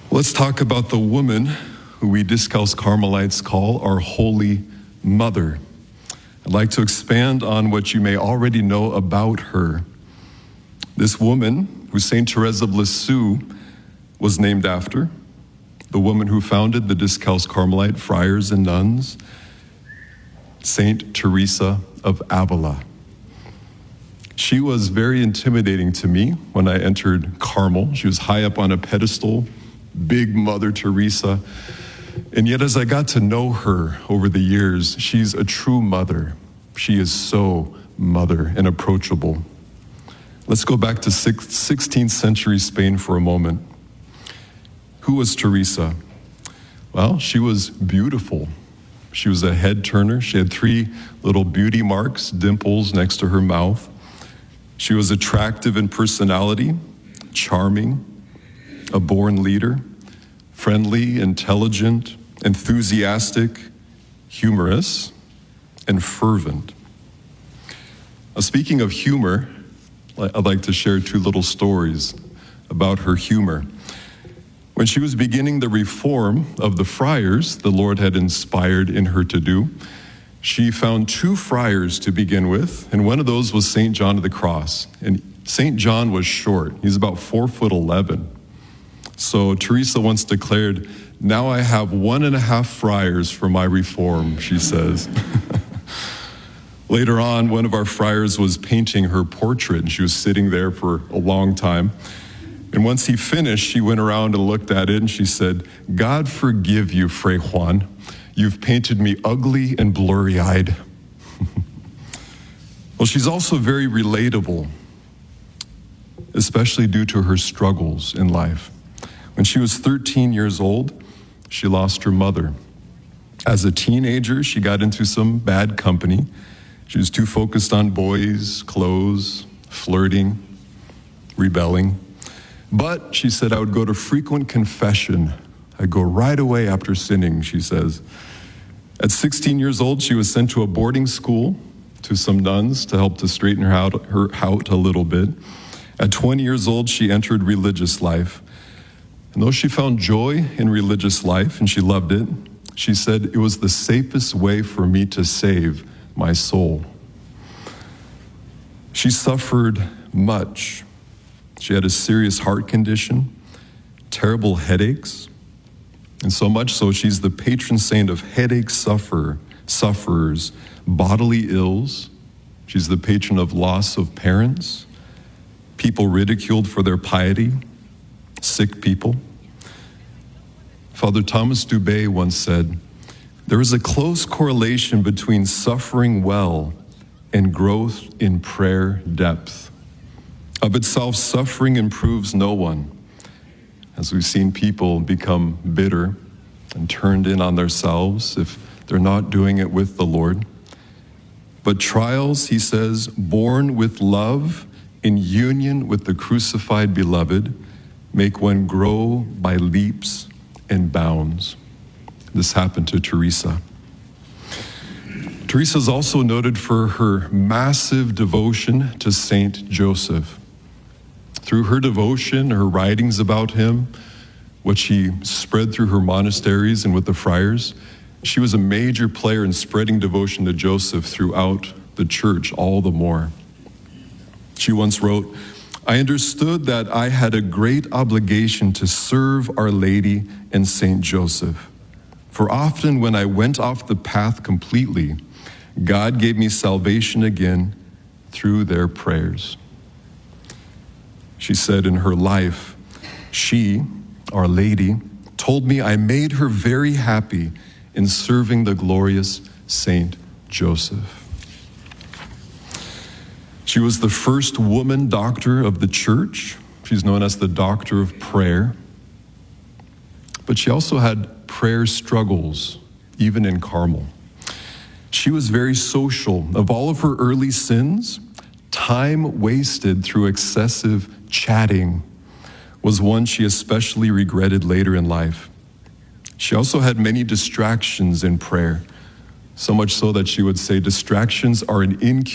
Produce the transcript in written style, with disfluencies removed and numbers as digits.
Let's talk about the woman who we Discalced Carmelites call our Holy Mother. I'd like to expand on what you may already know about her. This woman, who St. Therese of Lisieux was named after, the woman who founded the Discalced Carmelite friars and nuns, St. Teresa of Avila. She was very intimidating to me when I entered Carmel. She was high up on a pedestal, big Mother Teresa. And yet as I got to know her over the years, she's a true mother. She is so mother and approachable. Let's go back to 16th century Spain for a moment. Who was Teresa? Well, she was beautiful. She was a head turner. She had 3 little beauty marks, dimples next to her mouth. She was attractive in personality, charming, a born leader, friendly, intelligent, enthusiastic, humorous, and fervent. Speaking of humor, I'd like to share 2 little stories about her humor. When she was beginning the reform of the friars the Lord had inspired in her to do, she found 2 friars to begin with, and one of those was St. John of the Cross. And St. John was short. He's about 4'11". So Teresa once declared, "Now I have 1.5 friars for my reform," she says. Later on, one of our friars was painting her portrait, and she was sitting there for a long time. And once he finished, she went around and looked at it, and she said, "God forgive you, Fray Juan. You've painted me ugly and blurry-eyed." Well, she's also very relatable, especially due to her struggles in life. When she was 13 years old, she lost her mother. As a teenager, she got into some bad company. She was too focused on boys, clothes, flirting, rebelling. But she said, "I would go to frequent confession. I'd go right away after sinning," she says. At 16 years old, she was sent to a boarding school to some nuns to help to straighten her out a little bit. At 20 years old, she entered religious life. And though she found joy in religious life and she loved it, she said, "It was the safest way for me to save my soul." She suffered much. She had a serious heart condition, terrible headaches, and so much so she's the patron saint of headache sufferers, bodily ills. She's the patron of loss of parents, people ridiculed for their piety, sick people. Father Thomas Dubé once said, "There is a close correlation between suffering well and growth in prayer depth. Of itself, suffering improves no one." As we've seen people become bitter and turned in on themselves if they're not doing it with the Lord. But trials, he says, born with love in union with the crucified beloved, make one grow by leaps and bounds. This happened to Teresa. Teresa is also noted for her massive devotion to Saint Joseph. Through her devotion, her writings about him, what she spread through her monasteries and with the friars, she was a major player in spreading devotion to Joseph throughout the church all the more. She once wrote, "I understood that I had a great obligation to serve Our Lady and Saint Joseph. For often when I went off the path completely, God gave me salvation again through their prayers." She said in her life, she, Our Lady, told me I made her very happy in serving the glorious Saint Joseph. She was the first woman doctor of the church. She's known as the Doctor of Prayer. But she also had prayer struggles, even in Carmel. She was very social. Of all of her early sins, time wasted through excessive chatting was one she especially regretted later in life. She also had many distractions in prayer, so much so that she would say distractions are an